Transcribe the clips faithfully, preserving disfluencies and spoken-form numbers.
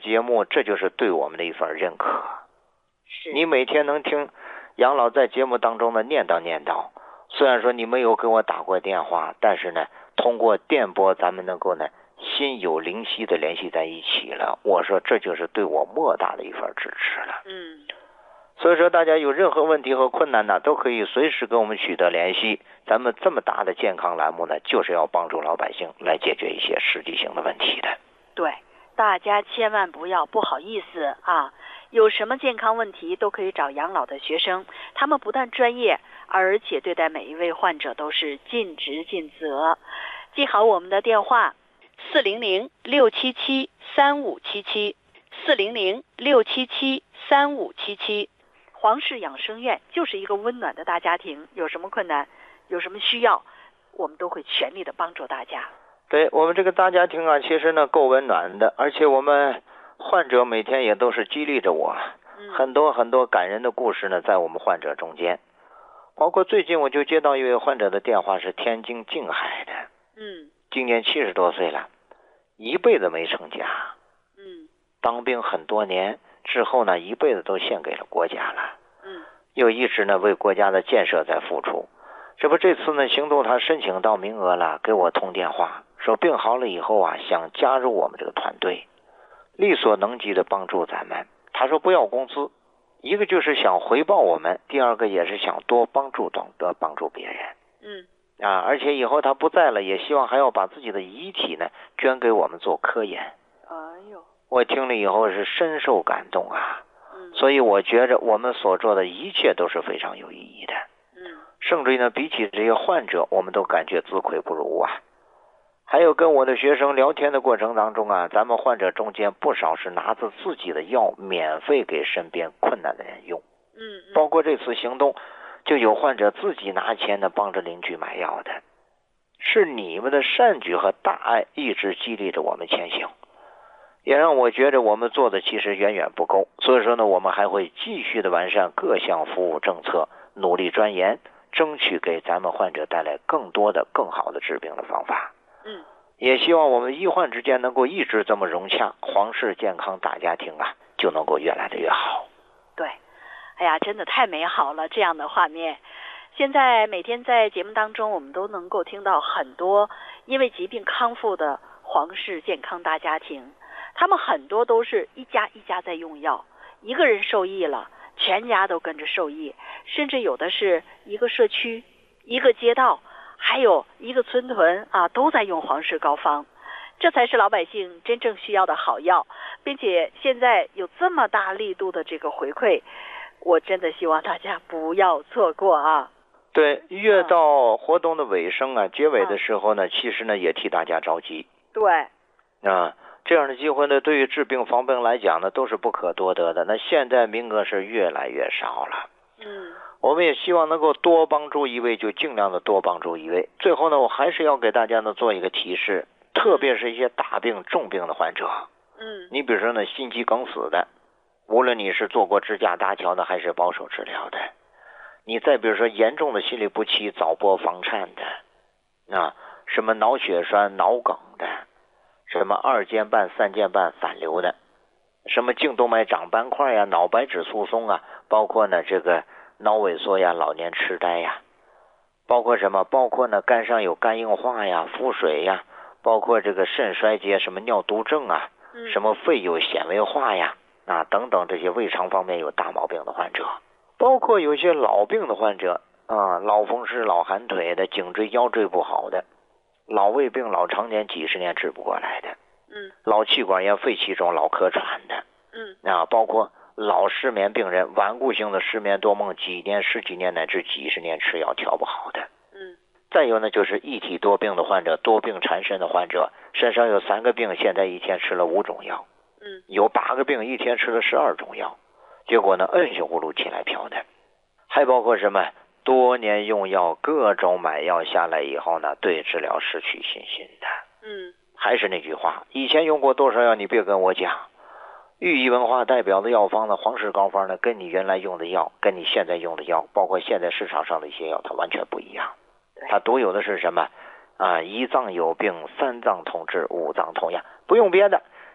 节目，这就是对我们的一份认可。 是你每天能听杨老在节目当中的念叨念叨，虽然说你没有给我打过电话，但是呢，通过电波咱们能够呢心有灵犀的联系在一起了。我说这就是对我莫大的一份支持了。 嗯， 所以说大家有任何问题和困难呢，都可以随时跟我们取得联系。咱们这么大的健康栏目呢，就是要帮助老百姓来解决一些实际性的问题的。 对，大家千万不要不好意思啊，有什么健康问题都可以找养老的学生，他们不但专业，而且对待每一位患者都是尽职尽责。记好我们的电话四零零六七七三五七七，四零零六七七三五七七。黄氏养生院就是一个温暖的大家庭，有什么困难，有什么需要，我们都会全力的帮助大家。 对，我们这个大家庭啊，其实呢够温暖的，而且我们患者每天也都是激励着我， 嗯、 很多很多感人的故事呢在我们患者中间。包括最近我就接到一位患者的电话，是天津静海的， 嗯， 今年七十多岁了，一辈子没成家， 嗯， 当兵很多年之后呢，一辈子都献给了国家了， 嗯， 又一直呢为国家的建设在付出。这不这次呢行动他申请到名额了，给我通电话说病好了以后啊，想加入我们这个团队，力所能及的帮助咱们。他说不要工资，一个就是想回报我们，第二个也是想多帮助懂得帮助别人。 嗯， 啊，而且以后他不在了，也希望还要把自己的遗体呢捐给我们做科研。 哎呦， 我听了以后是深受感动啊。 嗯， 所以我觉着我们所做的一切都是非常有意义的。 嗯， 甚至于呢，比起这些患者，我们都感觉自愧不如啊。还有跟我的学生聊天的过程当中啊，咱们患者中间不少是拿着自己的药免费给身边困难的人用。 嗯， 包括这次行动，就有患者自己拿钱呢帮着邻居买药的。是你们的善举和大爱一直激励着我们前行，也让我觉得我们做的其实远远不够。所以说呢，我们还会继续的完善各项服务政策，努力钻研，争取给咱们患者带来更多的更好的治病的方法。 嗯， 也希望我们医患之间能够一直这么融洽，黄氏健康大家庭啊就能够越来的越好。 对，哎呀，真的太美好了，这样的画面。现在每天在节目当中，我们都能够听到很多因为疾病康复的黄氏健康大家庭，他们很多都是一家一家在用药，一个人受益了，全家都跟着受益，甚至有的是一个社区、一个街道，还有一个村屯啊，都在用黄氏膏方。这才是老百姓真正需要的好药，并且现在有这么大力度的这个回馈，我真的希望大家不要错过啊。 对，越到活动的尾声啊，结尾的时候呢，其实呢也替大家着急。 对， 啊，这样的机会呢，对于治病防病来讲呢，都是不可多得的。那现在名额是越来越少了。 嗯， 我们也希望能够多帮助一位，就尽量的多帮助一位。最后呢，我还是要给大家呢做一个提示，特别是一些大病重病的患者。 嗯， 你比如说呢，心肌梗死的，无论你是做过支架搭桥的，还是保守治疗的。你再比如说严重的心律不齐、早搏房颤的，啊，什么脑血栓、脑梗的，什么二尖瓣、三尖瓣反流的，什么颈动脉长斑块呀、脑白质疏松啊，包括呢这个脑萎缩呀、老年痴呆呀，包括什么？包括呢肝上有肝硬化呀、腹水呀，包括这个肾衰竭、什么尿毒症啊，什么肺有纤维化呀，啊等等这些胃肠方面有大毛病的患者。包括有些老病的患者啊，老风湿、老寒腿的，颈椎、腰椎不好的，老胃病、老常年几十年治不过来的， 嗯， 老气管炎、肺气肿、老咳喘的， 嗯， 啊，包括老失眠病人，顽固性的失眠多梦，几年、十几年乃至几十年吃药调不好的， 嗯， 再有呢就是一体多病的患者，多病缠身的患者，身上有三个病，现在一天吃了五种药， 嗯， 有八个病，一天吃了十二种药。结果呢，摁下葫芦起来飘的，还包括什么？多年用药，各种买药下来以后呢，对治疗失去信心的。 嗯， 还是那句话，以前用过多少药，你别跟我讲。寓意文化代表的药方呢，黄氏膏方呢，跟你原来用的药，跟你现在用的药，包括现在市场上的一些药，它完全不一样。它独有的是什么？啊，一脏有病，三脏通治，五脏同养，不用别的。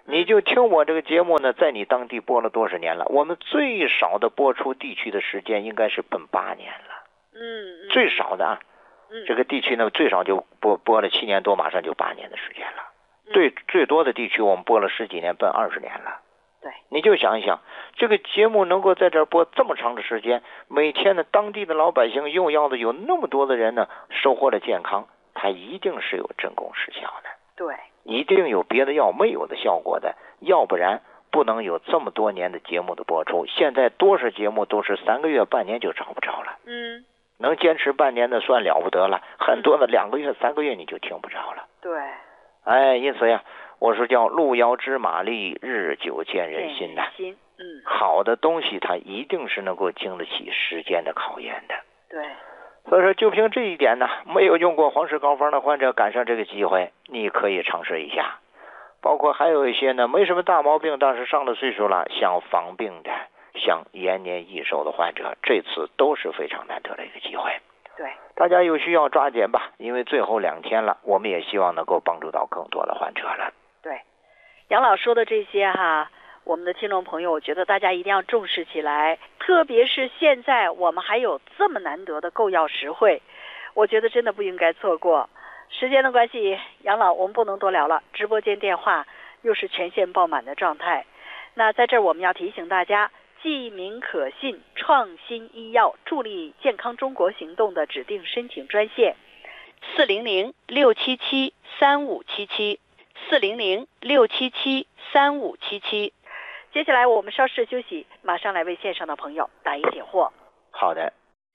你就听我这个节目呢，在你当地播了多少年了？我们最少的播出地区的时间应该是奔八年了。 嗯， 最少的啊， 嗯， 这个地区呢最少就播播了七年多，马上就八年的时间了。最最多的地区我们播了十几年，奔二十年了。 对， 你就想一想，这个节目能够在这儿播这么长的时间，每天呢，当地的老百姓用药的有那么多的人呢，收获了健康，它一定是有真功实效的。 对， 一定有别的药没有的效果的，要不然不能有这么多年的节目的播出。现在多少节目都是三个月、半年就找不着了。 嗯， 能坚持半年的算了不得了，很多的两个月、三个月你就听不着了。 对， 哎，因此呀，我说叫路遥知马力，日久见人心呐。 心，嗯， 好的东西它一定是能够经得起时间的考验的。 对。 所以说，就凭这一点呢，没有用过黄氏膏方的患者赶上这个机会，你可以尝试一下。包括还有一些呢，没什么大毛病，但是上了岁数了，想防病的，想延年益寿的患者，这次都是非常难得的一个机会。 对， 大家有需要抓紧吧，因为最后两天了，我们也希望能够帮助到更多的患者了。 对，杨老说的这些哈，我们的听众朋友，我觉得大家一定要重视起来，特别是现在我们还有这么难得的购药实惠，我觉得真的不应该错过。时间的关系，杨老我们不能多聊了，直播间电话又是全线爆满的状态。那在这儿我们要提醒大家，记名可信创新医药助力健康中国行动的指定申请专线四零零六七七三五七七四零零六七七三五七七。接下来我们稍事休息，马上来为线上的朋友答疑解惑。 好的。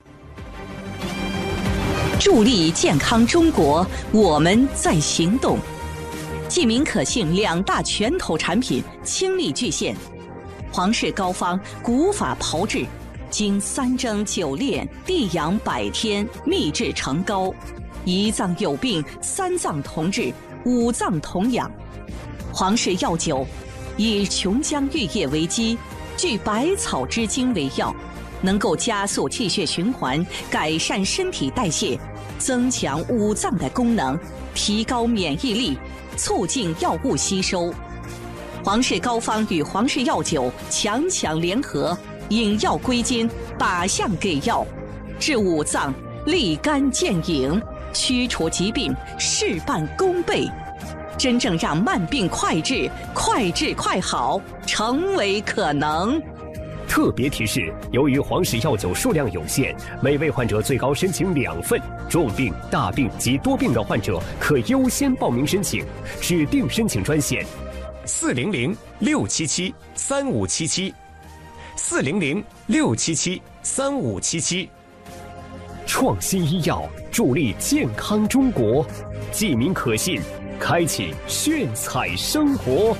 助力健康中国，我们在行动。记名可信两大拳头产品倾力巨献，皇氏膏方古法炮制，经三蒸九炼地养百天秘制成膏，一脏有病三脏同治，五脏同养。皇氏药酒以琼浆玉液为基，聚百草之精为药，能够加速气血循环，改善身体代谢，增强五脏的功能，提高免疫力，促进药物吸收。皇氏膏方与皇氏药酒强强联合，引药归经，靶向给药，治五脏立竿见影，驱除疾病事半功倍，真正让慢病快治、快治快好成为可能。 特别提示：由于皇氏药酒数量有限，每位患者最高申请两份。重病、大病及多病的患者可优先报名申请。指定申请专线：四零零六七七三五七七，四零零六七七三五七七。创新医药助力健康中国，记名可信，开启炫彩生活。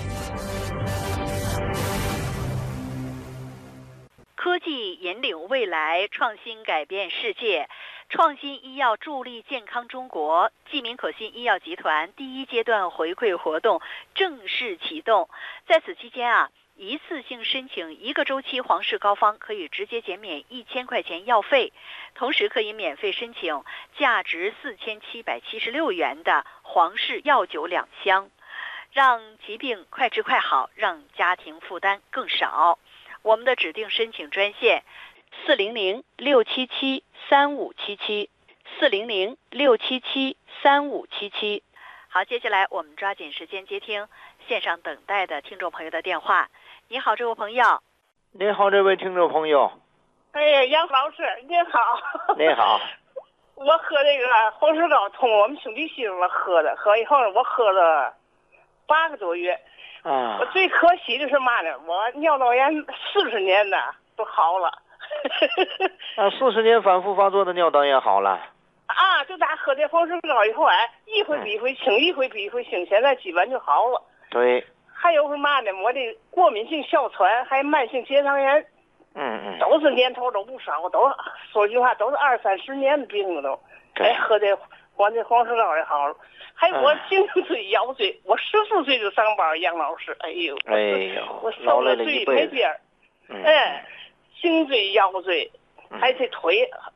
科技引领未来，创新改变世界。创新医药助力健康中国，记名可信医药集团第一阶段回馈活动正式启动。在此期间啊，一次性申请一个周期皇氏膏方可以直接减免一千块钱药费，同时可以免费申请价值四千七百七十六元的皇氏药酒两箱，让疾病快治快好，让家庭负担更少。我们的指定申请专线四零零六七七三五七七四零零六七七三五七七。好，接下来我们抓紧时间接听线上等待的听众朋友的电话。你好，这位朋友。 你好，这位听众朋友。 哎，杨老师，您好。 你好。 我喝这个黄氏膏通我们兄弟媳妇喝的，喝以后我喝了八个多月。 啊， 我最可惜的是嘛呢？我尿道炎四十年的都好了。 啊，四十年反复发作的尿道炎好了。 啊，就打喝这黄氏膏以后，哎，一回比一回轻，一回比一回轻，现在基本就好了。 对。 还有是嘛呢？我的过敏性哮喘，还慢性结肠炎， 嗯嗯， 都是年头都不少，都说句话都是二三十年的病了都。哎，喝这我这黄氏膏也好了。还有我颈椎腰椎，我十四岁就上班，杨老师，哎呦， 哎呦， 我受了罪没边儿，哎，颈椎腰椎，还这腿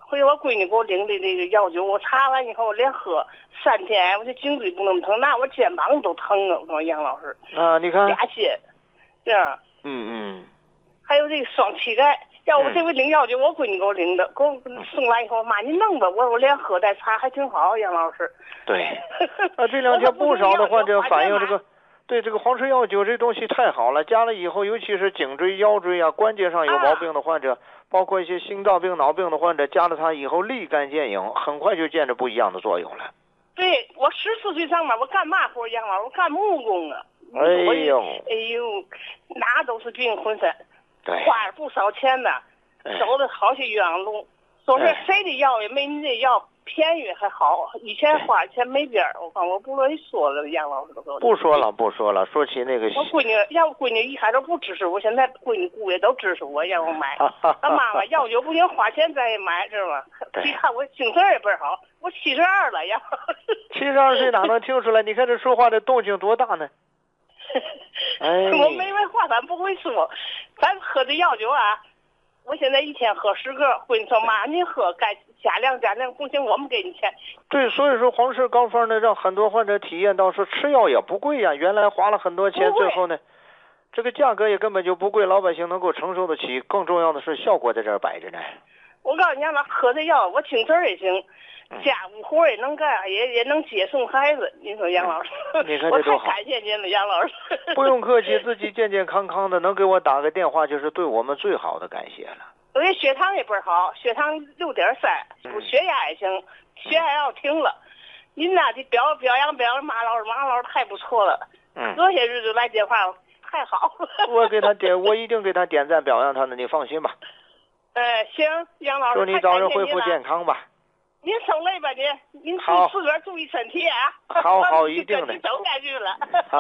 回我闺女给我领的这个药酒，我查完以后连喝三天，我这颈椎不那么疼，那我肩膀都疼了。我说杨老师啊，你看俩血，这样， 嗯嗯， 还有这个双膝盖，要我这回领药酒，我闺女给我领的，给我送来以后，妈您弄吧，我我连喝带查还挺好，杨老师。 对，啊，这两天不少的患者反映这个。对这个黄氏药酒这东西太好了，加了以后，尤其是颈椎、腰椎啊、关节上有毛病的患者，啊、包括一些心脏病、脑病的患者，加了它以后立竿见影，很快就见着不一样的作用了。 对，我十四岁上班，我干嘛活，杨老师？我干木工啊。 哎呦， 哎呦，哪都是病浑身， 对， 花了不少钱呢，走的好些冤枉路。说是谁的药也没你这药便宜还好，以前花钱没边儿。我看我不乐意说了，杨老师都说。 不说了，不说了。说起那个， 我闺女，要我闺女一开始不支持我，现在闺女姑爷都支持我，让我买。她妈妈药酒不行，花钱咱也买，知道吗？你看我精神也倍儿好，我七十二了呀。 七十二岁哪能听出来？你看这说话的动静多大呢？哎， 我没文化，咱不会说，咱喝的药酒啊。我现在一天喝十个，闺女说妈，你喝该加量加量，不行我们给你钱。 对，所以说黄氏膏方呢，让很多患者体验到说吃药也不贵呀，原来花了很多钱，最后呢，这个价格也根本就不贵，老百姓能够承受得起。更重要的是效果在这儿摆着呢。 我告诉你，让他喝这药，我轻声也行，家务活也能干，也也能接送孩子。你说杨老师， 你看这多好！ 我太感谢您了，杨老师。 不用客气，自己健健康康的，能给我打个电话就是对我们最好的感谢了。 我这血糖也倍儿好，血糖六点三，血压也行，血压要停了。您呐，这表表扬表扬马老师，马老师太不错了。 嗯。 隔些日子来电话，太好了。 我给他点，我一定给他点赞表扬他的，你放心吧。 呃，行，杨老师， 祝你早日恢复健康吧。 您受累吧，您您自自个儿注意身体啊。 好好，一定的。 走下去了。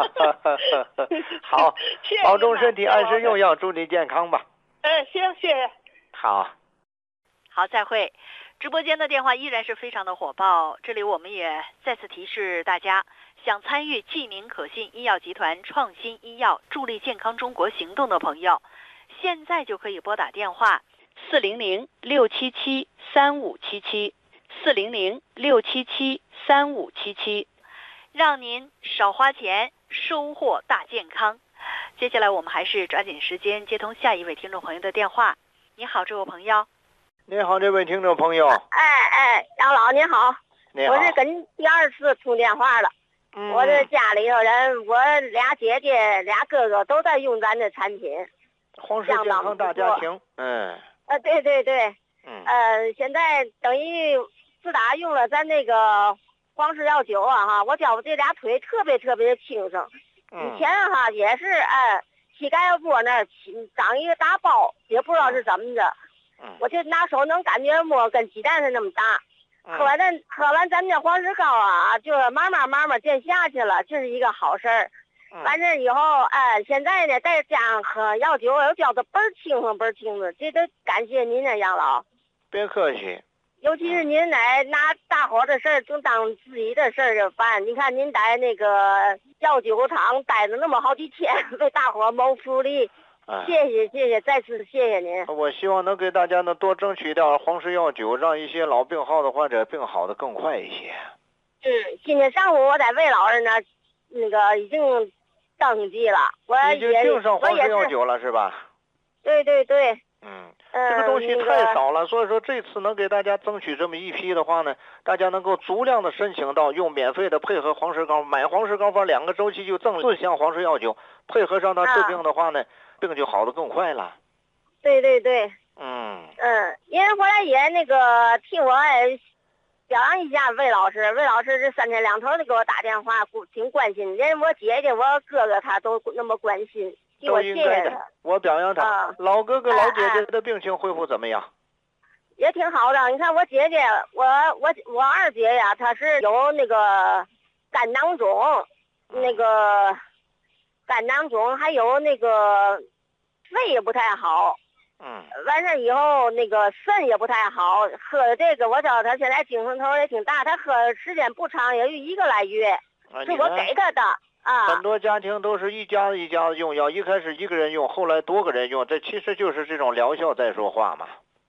好，保重身体，按时用药，祝你健康吧。 哎，行，谢谢。 好， 好，再会。直播间的电话依然是非常的火爆，这里我们也再次提示大家，想参与济民可信医药集团创新医药助力健康中国行动的朋友，现在就可以拨打电话四零零六七七三五七七四零零六七七三五七七，让您少花钱，收获大健康。接下来我们还是抓紧时间接通下一位听众朋友的电话。你好，这位朋友。 你好，这位听众朋友。 哎哎，杨老您好。 你好。 我是跟第二次通电话了。 嗯。 我这家里头人，我俩姐姐、俩哥哥都在用咱的产品。 黄氏健康大家庭。嗯。 呃，对对对。 嗯。 呃，现在等于自打用了咱那个黄氏药酒啊哈，我觉我这俩腿特别特别轻省。 嗯。 以前哈也是哎。膝盖窝那儿长一个大包，也不知道是怎么着， 嗯、 我就拿手能感觉摸跟鸡蛋似那么大。 嗯、 喝完咱喝完咱这黄石膏啊，就慢慢慢慢见下去了，这是一个好事儿。 嗯、 完事以后，哎，现在呢再加上喝药酒，又觉得倍儿清爽倍儿清爽，这都感谢您呢，杨老。 别客气。 尤其是您来拿大伙的事儿就当自己的事儿办。你看您在那个药酒厂待了那么好几天，为大伙谋福利， 哎、 谢谢谢谢，再次谢谢您。 我希望能给大家呢多争取点黄氏药酒，让一些老病号的患者病好的更快一些。 嗯，今天上午我在魏老师那那个已经登记了，我已经订上黄氏药酒了是吧？ 对对对。 嗯，这个东西太少了，所以说这次能给大家争取这么一批的话呢，大家能够足量的申请到，用免费的配合黄氏膏，买黄氏膏方两个周期就赠四箱黄氏药酒，配合上它治病的话呢，啊、病就好得更快了。 对对对。 嗯。 嗯，因为后来也那个替我表扬一下魏老师，魏老师这三天两头的给我打电话，挺关心，连我姐姐、我哥哥他都那么关心。 都应该的，我表扬他。 啊、 老哥哥、老姐姐的病情恢复怎么样？ 也挺好的。你看我姐姐，我我我二姐呀，她是有那个肝囊肿，那个肝囊肿，还有那个肺也不太好。 嗯。 完事以后，那个肾也不太好。喝的这个，我知道她现在精神头也挺大，她喝的时间不长，也就一个来月， 啊、 是我给她的。啊， 很多家庭都是一家一家子用药，一开始一个人用，后来多个人用，这其实就是这种疗效在说话嘛。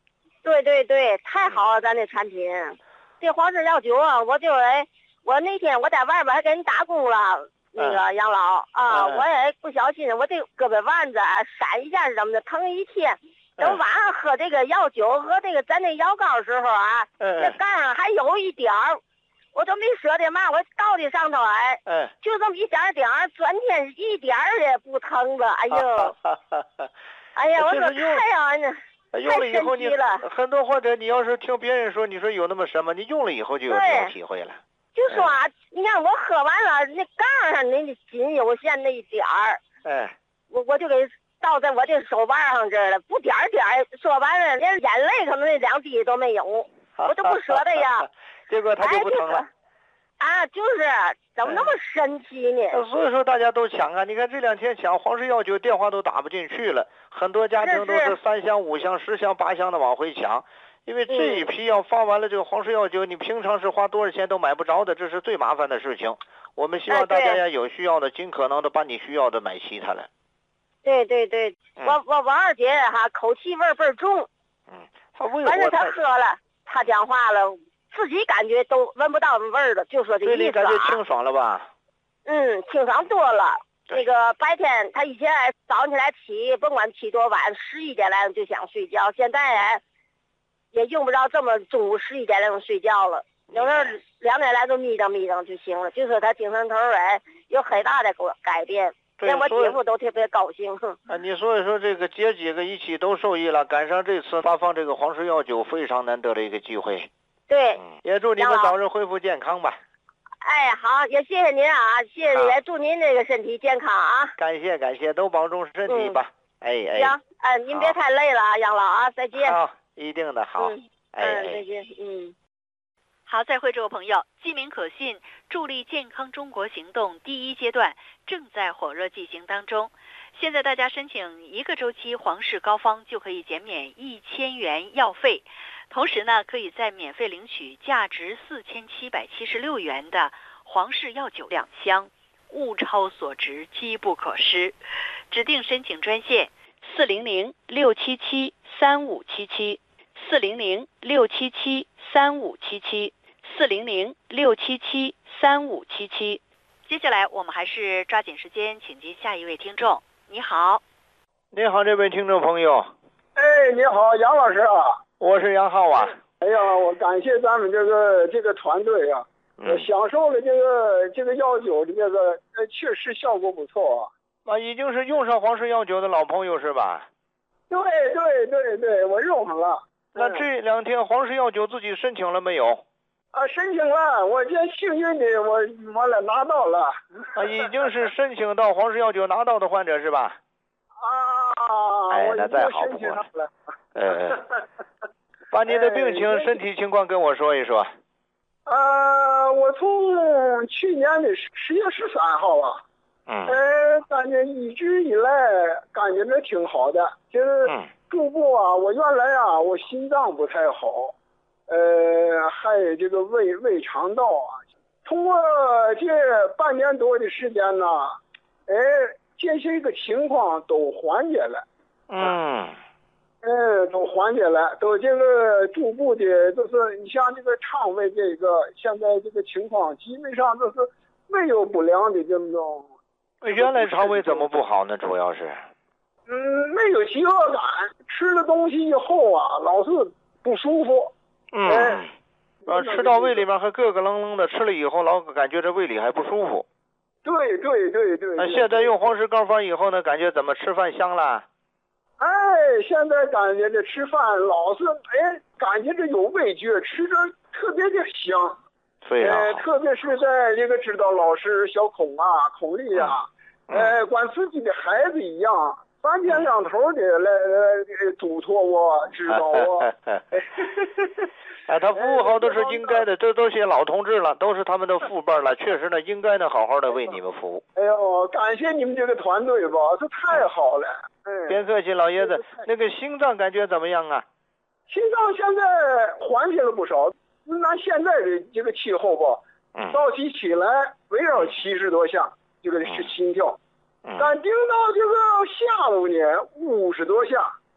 对对对，太好了，咱这产品，这黄氏药酒啊，我就来，我那天我在外边还给人打工了，那个杨老啊，我也不小心，我这胳膊腕子闪一下什么的，疼一天。等晚上喝这个药酒和这个咱这药膏时候啊，这杠上还有一点儿，我都没舍得嘛，我倒在上头哎，就这么一点点儿，转天一点儿也不疼了，哎呦，哎呀，我说太阳呢。 用了以后你很多患者，你要是听别人说，你说有那么什么，你用了以后就有这种体会了。 就说啊，你看我喝完了，那杠上那仅有限那一点儿，哎，我我就给倒在我这手腕上这儿了，不点点说完了，连眼泪可能那两滴都没有，我都不舍得呀。 结果他就不疼了。 啊，就是怎么那么神奇呢？ 哎、所以说大家都抢啊！你看这两天抢黄氏药酒，电话都打不进去了，很多家庭都是三箱、五箱、十箱、八箱的往回抢，因为这一批药发完了，这个黄氏药酒，你平常是花多少钱都买不着的，这是最麻烦的事情。我们希望大家呀，有需要的尽可能的把你需要的买齐它了。 对对对，嗯、我我王二姐哈口气味倍儿重， 嗯，她为反正她喝了，她讲话了。自己感觉都闻不到味儿了，就说这意思、啊。 对，你感觉清爽了吧？ 嗯，清爽多了。那个白天他以前早上起来起，甭管起多晚，十一点来就想睡觉。现在也用不着这么中午十一点来钟睡觉了，有时候两点来钟眯瞪眯瞪就行了。就说他精神头哎有很大的改变，连我姐夫都特别高兴。 啊，你所以说这个姐几个一起都受益了，赶上这次发放这个黄氏药酒，非常难得的一个机会。 对、 嗯，也祝你们早日恢复健康吧。 哎，好，也谢谢您啊，谢谢，也祝您这个身体健康啊。 感谢感谢，都保重身体吧。嗯、哎哎。 行，哎，您别太累了啊，杨老啊，再见。 好，一定的好。 嗯，哎，哎再见，嗯。 好，再会，这位朋友，机敏可信助力健康中国行动第一阶段正在火热进行当中。现在大家申请一个周期黄氏膏方就可以减免一千元药费。同时呢，可以再免费领取价值四千七百七十六元的黄氏药酒两箱，物超所值，机不可失。指定申请专线四零零六七七三五七七，四零零六七七三五七七，四零零六七七三五七七。接下来我们还是抓紧时间，请接下一位听众。你好。 你好，这位听众朋友。 哎，你好，杨老师啊。 我是杨浩啊。 哎呀，我感谢咱们这个这个团队啊，嗯、享受了这个这个药酒的这个，呃，确实效果不错啊。啊，已经是用上黄氏药酒的老朋友是吧？ 对对对对，我用上了。 那这两天黄氏药酒自己申请了没有？ 啊，申请了，我这幸运的我完了拿到了。 啊，已经是申请到黄氏药酒拿到的患者是吧？ 啊， 哎，那再好不过了。呃，把你的病情、哎、身体情况跟我说一说。 呃，我从去年的十月十三号啊，嗯，呃，感觉一直以来感觉着挺好的，就是逐步啊，我原来啊，我心脏不太好，呃，还有这个胃胃肠道啊，通过这半年多的时间呢，哎，这些个情况都缓解了。 嗯。 嗯，都缓解了，都这个逐步的，就是你像这个肠胃这个，现在这个情况基本上都是没有不良的这种。 原来肠胃怎么不好呢？主要是， 嗯，没有饥饿感，吃了东西以后啊，老是不舒服。 嗯，哎、啊，吃到胃里面还咯咯楞楞的，吃了以后老感觉这胃里还不舒服。 对对对对。 啊，现在用黄氏膏方以后呢，感觉怎么吃饭香了？ 哎，现在感觉这吃饭老是哎，感觉这有味觉，吃着特别的香。 非常好。 呃，特别是在这个指导老师小孔啊、孔丽啊，嗯、呃，管自己的孩子一样，三天两头的来来嘱托我、指导我。 哎，他服务好都是应该的，这都些老同志了，都是他们的父辈了，确实呢，应该呢好好的为你们服务。 哎呦，感谢你们这个团队吧，这太好了。嗯， 别客气，老爷子。那个心脏感觉怎么样啊？ 心脏现在缓解了不少。拿现在的这个气候吧，嗯、早起起来围绕七十多下，这个是心跳。嗯、但顶到这个下午呢，五十多下。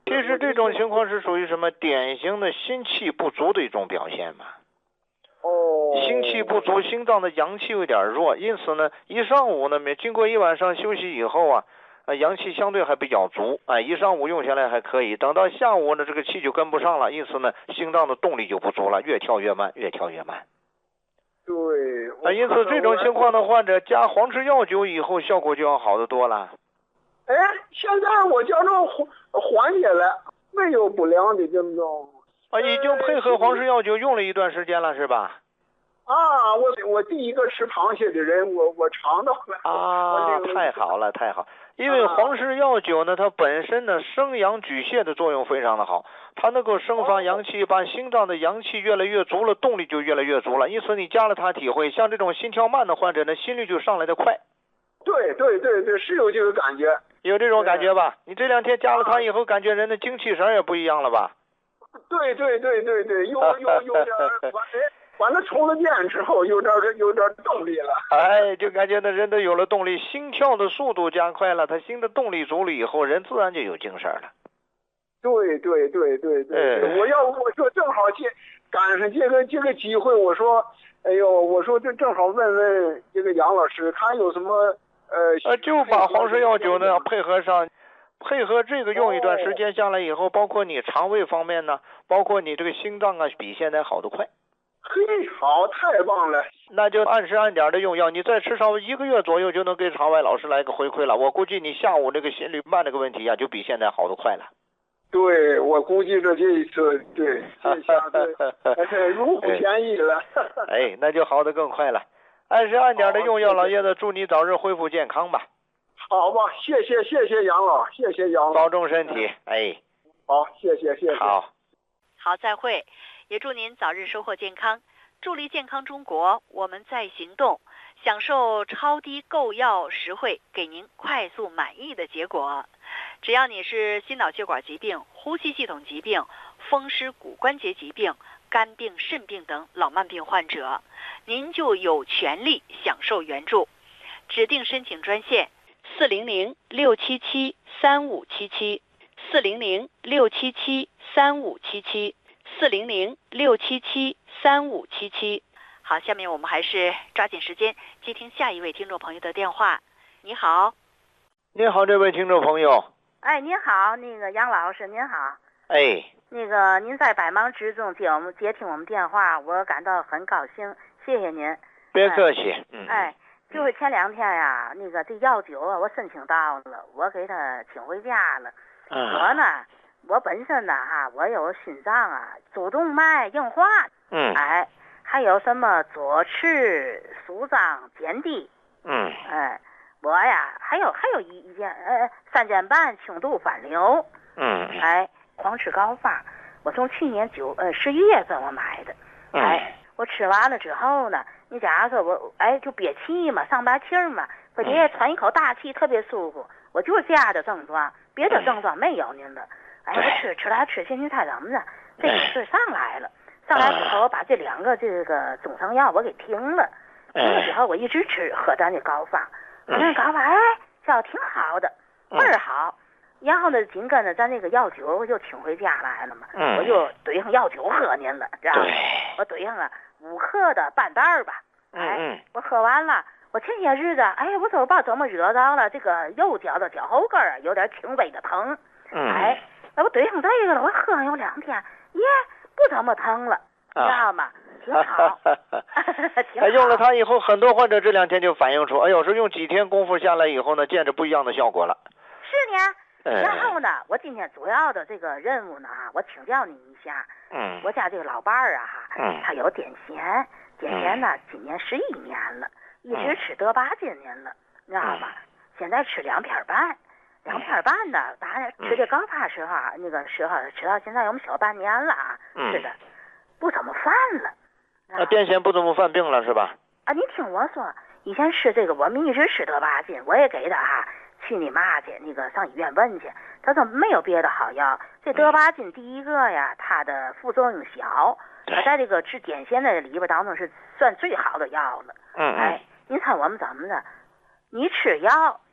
其实这种情况是属于什么？典型的心气不足的一种表现嘛。 哦。 心气不足，心脏的阳气有点弱，因此呢，一上午呢，经过一晚上休息以后啊，呃，阳气相对还比较足，哎、呃，一上午用下来还可以。等到下午呢，这个气就跟不上了，因此呢，心脏的动力就不足了，越跳越慢，越跳越慢。 对。 啊，因此这种情况的患者加黄芪药酒以后，效果就要好得多了。 哎，现在我叫着缓缓解了，没有不良的症状。 啊，已经配合黄芪药酒用了一段时间了，是吧？ 啊，我我第一个吃螃蟹的人，我我尝到了。 啊，太好了，太好！因为黄芪药酒呢，它本身呢生阳举泻的作用非常的好，它能够生发阳气，把心脏的阳气越来越足了，动力就越来越足了。因此你加了它，体会像这种心跳慢的患者呢，心率就上来的快。 对对对对，是有这个感觉。 有这种感觉吧？你这两天加了它以后，感觉人的精气神也不一样了吧？ 对对对对对，有有有点反反正充了电之后，有点有点动力了。 哎，就感觉那人都有了动力，心跳的速度加快了，他心的动力足了以后，人自然就有精神了。 对对对对对，哎、我要我说正好借赶上这个这个机会，我说，哎呦，我说这正好问问这个杨老师，他有什么呃呃，就把黄芪药酒呢配合上。配合这个用一段时间下来以后，包括你肠胃方面呢，包括你这个心脏啊，比现在好得快。 嘿，好，太棒了！ 那就按时按点的用药，你再吃稍微一个月左右就能给肠胃老师来个回馈了。我估计你下午这个心率慢这个问题呀、啊，就比现在好得快了。 对，我估计着这一次，对，这下子如虎添翼了。 哎，那就好得更快了。按时按点的用药，老爷子祝你早日恢复健康吧。 好吧，谢谢谢谢杨老，谢谢杨老， 保重身体。哎， 好，谢谢谢谢。 好， 好，再会。也祝您早日收获健康，助力健康中国，我们在行动，享受超低购药实惠，给您快速满意的结果。只要你是心脑血管疾病、呼吸系统疾病、风湿骨关节疾病、肝病、肾病等老慢病患者，您就有权利享受援助。指定申请专线四零零六七七三五七七，四零零六七七三五七七，四零零六七七三五七七。好，下面我们还是抓紧时间接听下一位听众朋友的电话。你好。 你好，这位听众朋友。 哎，您好，那个杨老师您好。 哎。 那个您在百忙之中接我们接听我们电话，我感到很高兴，谢谢您。 别客气。哎、 嗯。哎。就是前两天呀，那个这药酒啊，我申请到了，我给他请回家了。 嗯。 我呢，我本身呢哈，我有心脏啊主动脉硬化。 嗯。 哎，还有什么左翅舒张减低。 嗯。 哎，我呀还有还有一一件呃三尖瓣轻度反流。 嗯。 哎，黄芪膏方，我从去年九呃十一月份我买的。 嗯。 哎，我吃完了之后呢。你假如说我哎就憋气嘛，上把气儿嘛，或者喘一口大气特别舒服，我就是这样的症状，别的症状没有您的。哎，我吃吃来吃去，您猜怎么着？这个事上来了，上来之后我把这两个这个中成药我给停了，停了之后我一直吃喝咱这膏方，喝那膏方哎效挺好的，倍儿好。然后呢，紧跟着咱那个药酒我就请回家来了嘛，我就兑上药酒喝您了，知道吗？我兑上了。五克的半袋儿吧，哎， 嗯、 我喝完了。我前些日子，哎，我说不知道怎么惹着了，这个右脚的脚后跟儿有点轻微的疼， 嗯、 哎，我对上这个了，我喝上有两天，耶，不怎么疼了， 啊、 知道吗？挺好，挺好。 用了它以后，很多患者这两天就反映出，哎呦，说用几天功夫下来以后呢，见着不一样的效果了。 是呢。然后呢，我今天主要的这个任务呢，哈，我请教你一下。 嗯。 我家这个老伴儿啊，哈， 嗯， 他有癫痫，癫痫呢，今年十一年了，一直吃德巴金年了，你知道吧？现在吃两片半，两片半呢，当然吃这膏方时候，那个时候吃到现在有我们小半年了啊，是的，不怎么犯了。 啊，癫痫不怎么犯病了是吧？ 啊，你听我说，以前吃这个，我们一直吃德巴金，我也给他哈。去你妈去，那个上医院问去，他说没有别的好药。这德巴金第一个呀，它的副作用小，它在这个治癫痫的里边当中是算最好的药了。 嗯哎，你看我们怎么的？你吃药也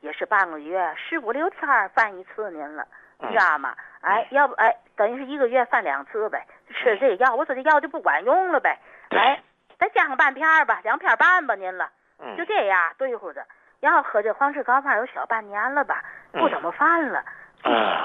也是半个月，十五六天犯一次您了，你知道吗？哎，要不哎，等于是一个月犯两次呗。吃这个药，我说这药就不管用了呗。哎，再加上半片吧，两片半吧您了，就这样对付着。然后喝这黄氏膏方有小半年了吧，不怎么犯了。 嗯。